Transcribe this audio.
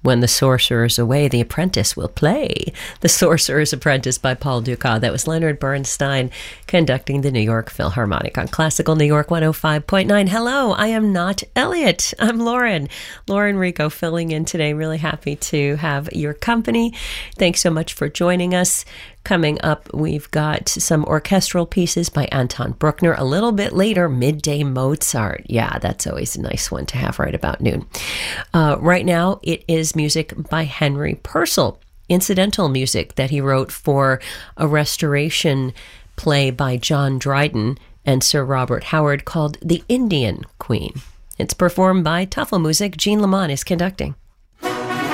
When the Sorcerer is Away, the Apprentice will play. The Sorcerer's Apprentice by Paul Dukas. That was Leonard Bernstein conducting the New York Philharmonic on Classical New York 105.9. Hello, I am not Elliot. I'm Lauren. Lauren Rico filling in today. Really happy to have your company. Thanks so much for joining us. Coming up, we've got some orchestral pieces by Anton Bruckner. A little bit later, Midday Mozart. Yeah, that's always a nice one to have right about noon. Right now, it is music by Henry Purcell, incidental music that he wrote for a restoration play by John Dryden and Sir Robert Howard called The Indian Queen. It's performed by Tafelmusik. Jean Lamont is conducting.